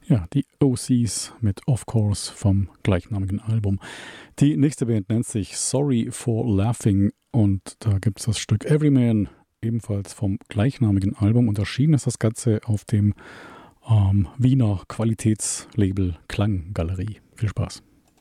Ja, die OCs mit Of Course vom gleichnamigen Album. Die nächste Band nennt sich Sorry for Laughing und da gibt es das Stück Everyman, ebenfalls vom gleichnamigen Album, und erschienen ist das Ganze auf dem Wiener Qualitätslabel Klanggalerie. Viel Spaß.